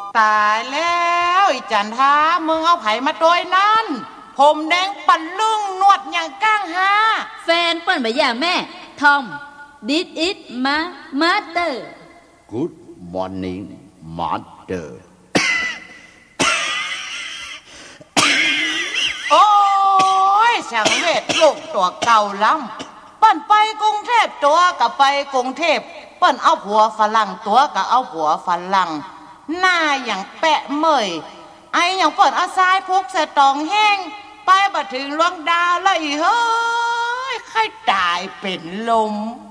ตายแล้วไอ้จันทามึงเอาไผมาโดยนั้นผมแดงปันลุ่งนวดอย่างก้างฮาแฟนเปิ้นบ่ย่าแม่ทอม This is my mother Good morning mother โอ้ยช่างเวทลูกตัวเก่าล้ำเปิ้นไปกรุงเทพตัวกับไปกรุงเทพเปิ้นเอาผัวฝรั่งตัวกับเอาผัวฝรั่งหน้าอย่างแปะเมยไออย่างเปิ้นเอาทรายพกใส่ตองแห้งไปบ่ถึงดวงดาวแล้วอีเฮ้ยใครตายเป็นลม